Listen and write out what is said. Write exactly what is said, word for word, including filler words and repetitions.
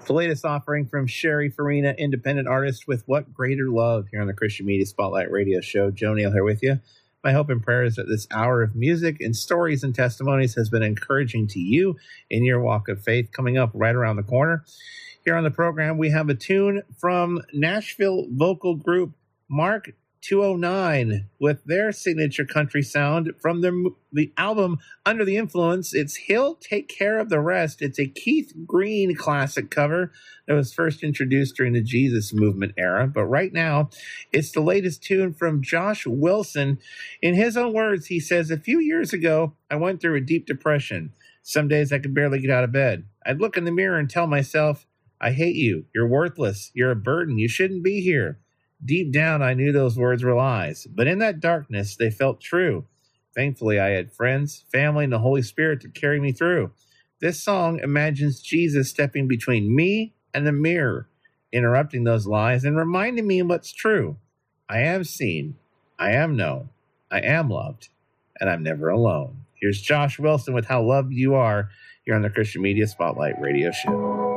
The latest offering from Sherry Farina, independent artist with What Greater Love, here on the Christian Media Spotlight Radio Show. Joe Neal here with you. My hope and prayer is that this hour of music and stories and testimonies has been encouraging to you in your walk of faith. Coming up right around the corner here on the program, we have a tune from Nashville vocal group Mark two oh nine with their signature country sound from the, the album Under the Influence. It's He'll Take Care of the Rest. It's a Keith Green classic cover that was first introduced during the Jesus Movement era. But right now, it's the latest tune from Josh Wilson. In his own words, he says, "A few years ago, I went through a deep depression. Some days I could barely get out of bed. I'd look in the mirror and tell myself, I hate you. You're worthless. You're a burden. You shouldn't be here. Deep down, I knew those words were lies, but in that darkness, they felt true. Thankfully, I had friends, family, and the Holy Spirit to carry me through. This song imagines Jesus stepping between me and the mirror, interrupting those lies and reminding me what's true. I am seen, I am known, I am loved, and I'm never alone." Here's Josh Wilson with How Loved You Are here on the Christian Media Spotlight Radio Show.